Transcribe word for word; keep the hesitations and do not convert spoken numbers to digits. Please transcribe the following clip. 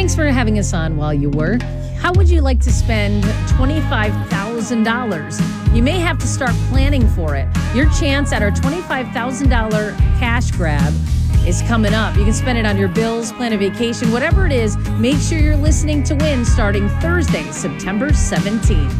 Thanks for having us on while you work. How would you like to spend twenty-five thousand dollars? You may have to start planning for it. Your chance at our twenty-five thousand dollars cash grab is coming up. You can spend it on your bills, plan a vacation, whatever it is. Make sure you're listening to win starting Thursday, September seventeenth.